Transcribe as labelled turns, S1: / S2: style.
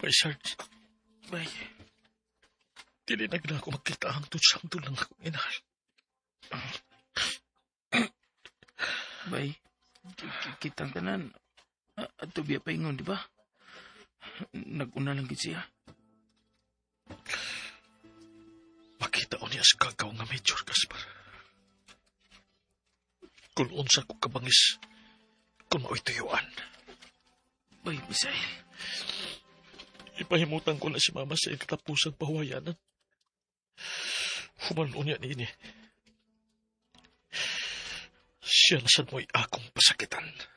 S1: Bay, Sarge,
S2: Bay,
S1: dili na gina ako magkita hangtod lang akong inahal.
S2: bay, kitang tanan. At tubiya pa ingon, di ba? Nag-una lang gid siya.
S1: Makita ko niya sa kagaw nga Major Gaspar. Kung unsa ko kabangis, kung mao'y tuyuan.
S2: Bay, Bisay.
S1: Ipahimutan ko na si Mama sa ikatapusang pahuwayanan. Humanon niya niini. Siya na sad mo'y akong pasakitan.